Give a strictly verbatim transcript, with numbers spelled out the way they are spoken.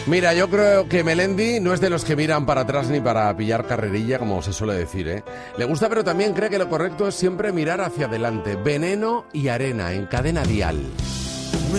Mira, yo creo que Melendi no es de los que miran para atrás ni para pillar carrerilla, como se suele decir, ¿eh? Le gusta, pero también cree que lo correcto es siempre mirar hacia adelante. Veneno y Arena, en Cadena Dial.